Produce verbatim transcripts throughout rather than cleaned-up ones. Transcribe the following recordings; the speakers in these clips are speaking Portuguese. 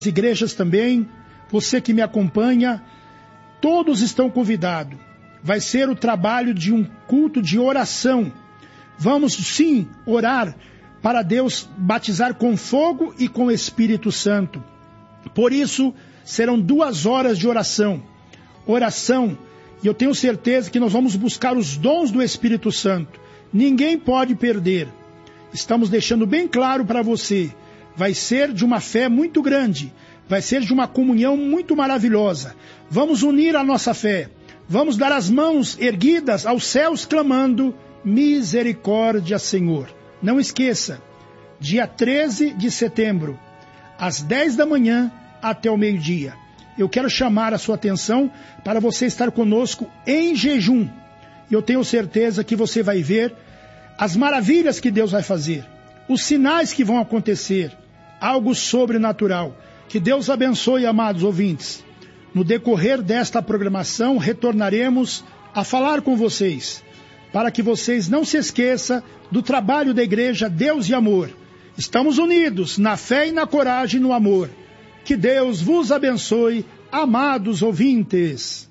igrejas também, você que me acompanha, todos estão convidados. Vai ser o trabalho de um culto de oração. Vamos sim orar para Deus batizar com fogo e com Espírito Santo. Por isso, serão duas horas de oração. Oração, e eu tenho certeza que nós vamos buscar os dons do Espírito Santo. Ninguém pode perder. Estamos deixando bem claro para você. Vai ser de uma fé muito grande. Vai ser de uma comunhão muito maravilhosa. Vamos unir a nossa fé. Vamos dar as mãos erguidas aos céus clamando: misericórdia, Senhor. Não esqueça, dia treze de setembro, às dez da manhã até o meio-dia. Eu quero chamar a sua atenção para você estar conosco em jejum. E eu tenho certeza que você vai ver as maravilhas que Deus vai fazer, os sinais que vão acontecer, algo sobrenatural. Que Deus abençoe, amados ouvintes. No decorrer desta programação, retornaremos a falar com vocês, para que vocês não se esqueçam do trabalho da igreja Deus e Amor. Estamos unidos na fé e na coragem e no amor. Que Deus vos abençoe, amados ouvintes.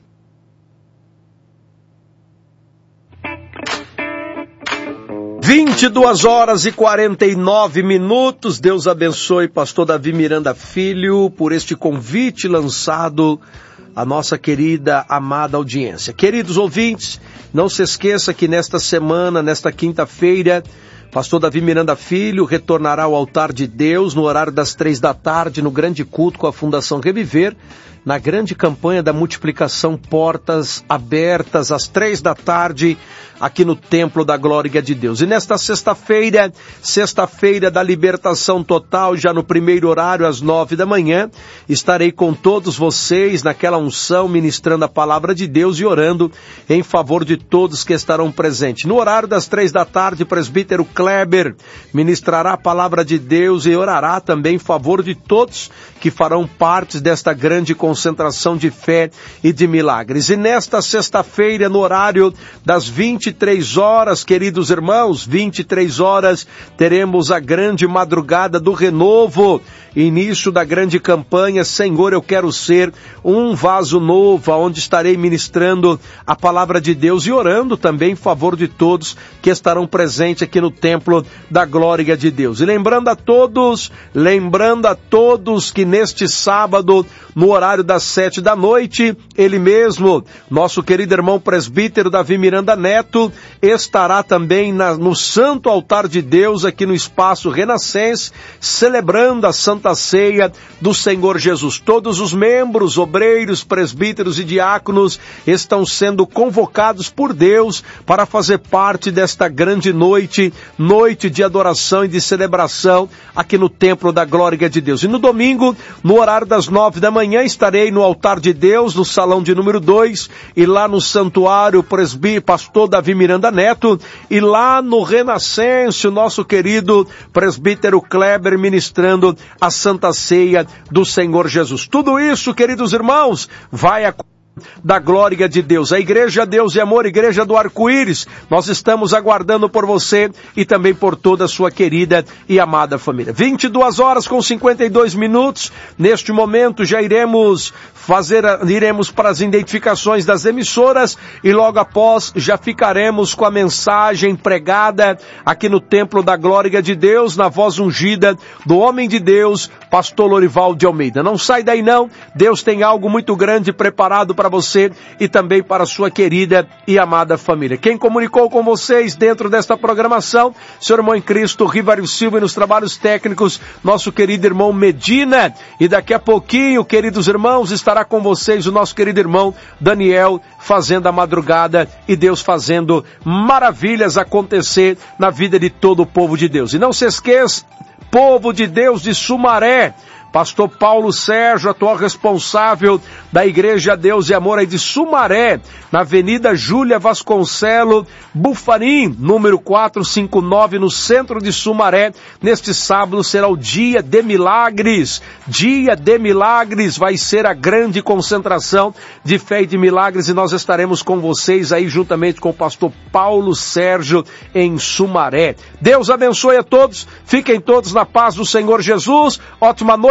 vinte e duas horas e quarenta e nove minutos. Deus abençoe pastor Davi Miranda Filho por este convite lançado à nossa querida, amada audiência. Queridos ouvintes, não se esqueça que nesta semana, nesta quinta-feira, pastor Davi Miranda Filho retornará ao altar de Deus no horário das três da tarde no grande culto com a Fundação Reviver, na grande campanha da multiplicação Portas Abertas, às três da tarde, aqui no Templo da Glória de Deus. E nesta sexta-feira, sexta-feira da libertação total, já no primeiro horário, às nove da manhã, estarei com todos vocês naquela unção, ministrando a palavra de Deus e orando em favor de todos que estarão presentes. No horário das três da tarde, o presbítero Kleber ministrará a palavra de Deus e orará também em favor de todos que farão parte desta grande concentração de fé e de milagres. E nesta sexta-feira, no horário das vinte e três horas, queridos irmãos, vinte e três horas, teremos a grande madrugada do renovo, início da grande campanha Senhor, eu quero ser um vaso novo, onde estarei ministrando a palavra de Deus e orando também em favor de todos que estarão presentes aqui no Templo da Glória de Deus. E lembrando a todos, lembrando a todos que neste sábado, no horário das sete da noite, ele mesmo, nosso querido irmão presbítero Davi Miranda Neto, estará também na, no Santo Altar de Deus, aqui no Espaço Renascense, celebrando a Santa Ceia do Senhor Jesus. Todos os membros, obreiros, presbíteros e diáconos estão sendo convocados por Deus para fazer parte desta grande noite, noite de adoração e de celebração aqui no Templo da Glória de Deus. E no domingo, no horário das nove da manhã, estarei no Altar de Deus, no salão de número dois, e lá no santuário, presbítero, pastor Davi Miranda Neto, e lá no Renascense, o nosso querido presbítero Kleber ministrando a Santa Ceia do Senhor Jesus. Tudo isso, queridos irmãos, vai acontecer da Glória de Deus. A Igreja Deus e Amor, Igreja do Arco-Íris, nós estamos aguardando por você e também por toda a sua querida e amada família. vinte e duas horas com cinquenta e dois minutos, neste momento já iremos fazer, iremos para as identificações das emissoras e logo após já ficaremos com a mensagem pregada aqui no Templo da Glória de Deus, na voz ungida do homem de Deus, pastor Lorival de Almeida. Não sai daí não, Deus tem algo muito grande preparado para você e também para a sua querida e amada família. Quem comunicou com vocês dentro desta programação, seu irmão em Cristo, Rivario Silva, e nos trabalhos técnicos, nosso querido irmão Medina. E daqui a pouquinho, queridos irmãos, estará com vocês o nosso querido irmão Daniel, fazendo a madrugada e Deus fazendo maravilhas acontecer na vida de todo o povo de Deus. E não se esqueça, povo de Deus de Sumaré, pastor Paulo Sérgio, atual responsável da Igreja Deus e Amor aí de Sumaré, na Avenida Júlia Vasconcelo, Bufarim, número quatrocentos e cinquenta e nove, no centro de Sumaré. Neste sábado será o dia de milagres. Dia de milagres, vai ser a grande concentração de fé e de milagres e nós estaremos com vocês aí juntamente com o pastor Paulo Sérgio em Sumaré. Deus abençoe a todos, fiquem todos na paz do Senhor Jesus. Ótima noite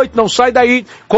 oito, não sai daí.